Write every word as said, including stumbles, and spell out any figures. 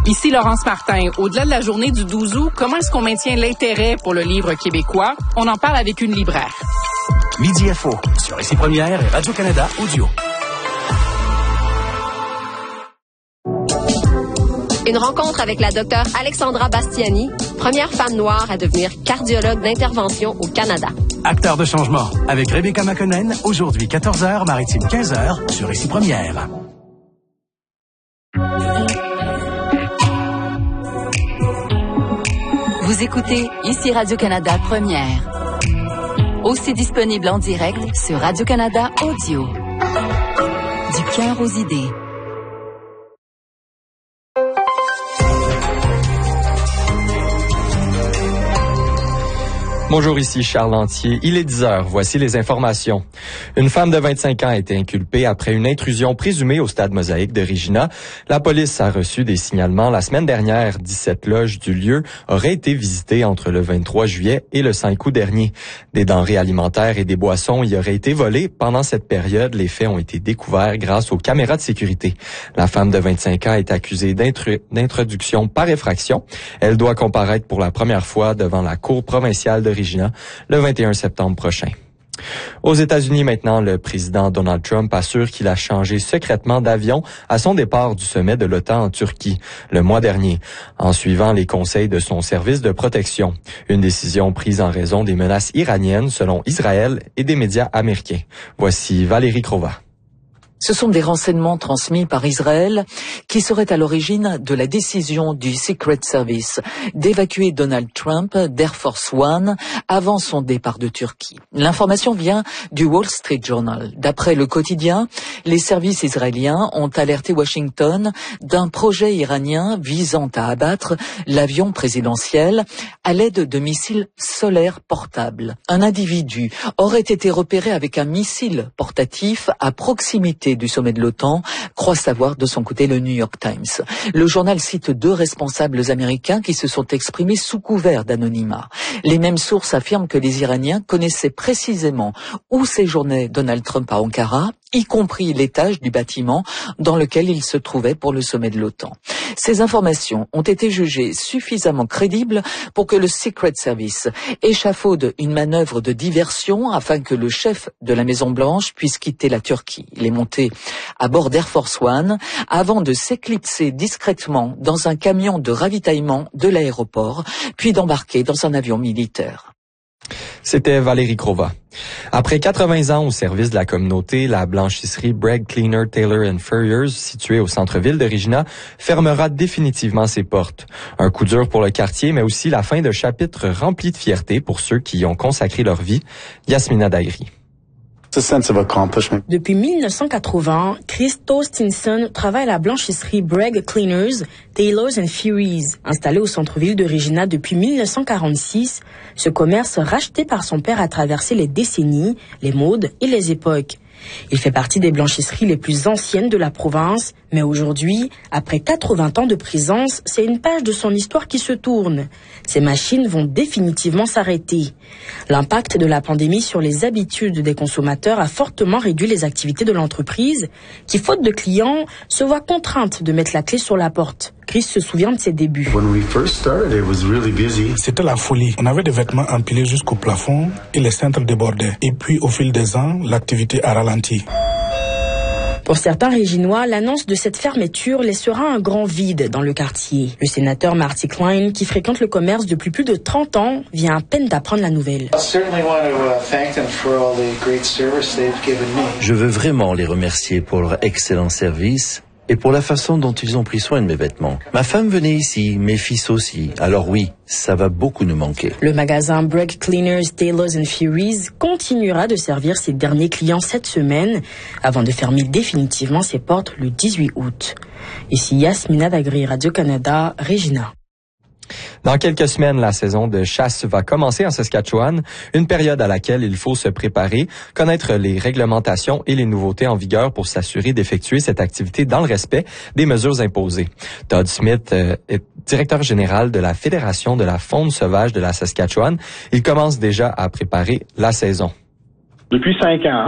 Ici Laurence Martin. Au-delà de la journée du douze août, comment est-ce qu'on maintient l'intérêt pour le livre québécois? On en parle avec une libraire. Midi Info sur Ici Première et Radio-Canada Audio. Une rencontre avec la docteure Alexandra Bastiani, première femme noire à devenir cardiologue d'intervention au Canada. Acteur de changement avec Rebecca McConnell, aujourd'hui quatorze heures, Maritime quinze heures sur Ici Première. Vous écoutez Ici Radio-Canada Première. Aussi disponible en direct sur Radio-Canada Audio. Du cœur aux idées. Bonjour, ici Charles Lantier. Il est dix heures. Voici les informations. Une femme de vingt-cinq ans a été inculpée après une intrusion présumée au stade Mosaïque de Regina. La police a reçu des signalements la semaine dernière. dix-sept loges du lieu auraient été visitées entre le vingt-trois juillet et le cinq août dernier. Des denrées alimentaires et des boissons y auraient été volées. Pendant cette période, les faits ont été découverts grâce aux caméras de sécurité. La femme de vingt-cinq ans est accusée d'intru- d'introduction par effraction. Elle doit comparaître pour la première fois devant la Cour provinciale de Regina le vingt et un septembre prochain. Aux États-Unis maintenant, le président Donald Trump assure qu'il a changé secrètement d'avion à son départ du sommet de l'OTAN en Turquie le mois dernier, en suivant les conseils de son service de protection. Une décision prise en raison des menaces iraniennes selon Israël et des médias américains. Voici Valérie Crova. Ce sont des renseignements transmis par Israël qui seraient à l'origine de la décision du Secret Service d'évacuer Donald Trump d'Air Force One avant son départ de Turquie. L'information vient du Wall Street Journal. D'après le quotidien, les services israéliens ont alerté Washington d'un projet iranien visant à abattre l'avion présidentiel à l'aide de missiles solaires portables. Un individu aurait été repéré avec un missile portatif à proximité du sommet de l'OTAN, croit savoir de son côté le New York Times. Le journal cite deux responsables américains qui se sont exprimés sous couvert d'anonymat. Les mêmes sources affirment que les Iraniens connaissaient précisément où séjournait Donald Trump à Ankara, y compris l'étage du bâtiment dans lequel il se trouvait pour le sommet de l'OTAN. Ces informations ont été jugées suffisamment crédibles pour que le Secret Service échafaude une manœuvre de diversion afin que le chef de la Maison-Blanche puisse quitter la Turquie. Il est monté à bord d'Air Force One avant de s'éclipser discrètement dans un camion de ravitaillement de l'aéroport, puis d'embarquer dans un avion militaire. C'était Valérie Crova. Après quatre-vingts ans au service de la communauté, la blanchisserie Bragg Cleaner Taylor and Furriers, située au centre-ville de Regina, fermera définitivement ses portes. Un coup dur pour le quartier, mais aussi la fin de chapitres remplis de fierté pour ceux qui y ont consacré leur vie. Yasmina Dairi. Depuis mille neuf cent quatre-vingts, Chris Stinson travaille à la blanchisserie Bragg Cleaners, Taylors and Furies. Installé au centre-ville de Regina depuis mille neuf cent quarante-six, ce commerce racheté par son père a traversé les décennies, les modes et les époques. Il fait partie des blanchisseries les plus anciennes de la province, mais aujourd'hui, après quatre-vingts ans de présence, c'est une page de son histoire qui se tourne. Ces machines vont définitivement s'arrêter. L'impact de la pandémie sur les habitudes des consommateurs a fortement réduit les activités de l'entreprise, qui, faute de clients, se voit contrainte de mettre la clé sur la porte. Chris se souvient de ses débuts. C'était la folie. On avait des vêtements empilés jusqu'au plafond et les cintres débordaient. Et puis, au fil des ans, l'activité a ralenti. Pour certains Réginois, l'annonce de cette fermeture laissera un grand vide dans le quartier. Le sénateur Marty Klein, qui fréquente le commerce depuis plus de trente ans, vient à peine d'apprendre la nouvelle. Je veux vraiment les remercier pour leur excellent service et pour la façon dont ils ont pris soin de mes vêtements. Ma femme venait ici, mes fils aussi. Alors oui, ça va beaucoup nous manquer. Le magasin Bragg Cleaners, Taylors and Furies continuera de servir ses derniers clients cette semaine avant de fermer définitivement ses portes le dix-huit août. Ici Yasmina Dagri, Radio-Canada, Regina. Dans quelques semaines, la saison de chasse va commencer en Saskatchewan, une période à laquelle il faut se préparer, connaître les réglementations et les nouveautés en vigueur pour s'assurer d'effectuer cette activité dans le respect des mesures imposées. Todd Smith euh, est directeur général de la Fédération de la faune sauvage de la Saskatchewan. Il commence déjà à préparer la saison. Depuis cinq ans,